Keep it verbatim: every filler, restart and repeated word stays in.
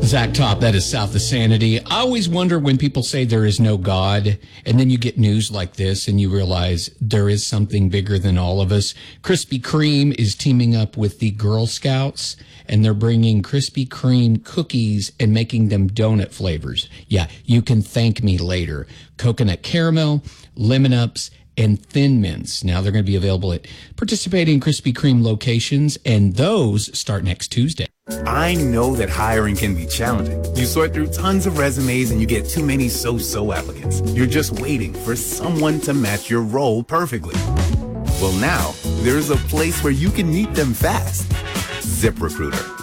Zach Top, that is South of Sanity. I always wonder when people say there is no God, and then you get news like this and you realize there is something bigger than all of us. Krispy Kreme is teaming up with the Girl Scouts, and they're bringing Krispy Kreme cookies and making them donut flavors. Yeah, you can thank me later. Coconut caramel, lemon ups, and Thin Mints. Now they're going to be available at participating Krispy Kreme locations, and those start next Tuesday. I know that hiring can be challenging. You sort through tons of resumes and you get too many so-so applicants. You're just waiting for someone to match your role perfectly. Well, now there's a place where you can meet them fast. ZipRecruiter.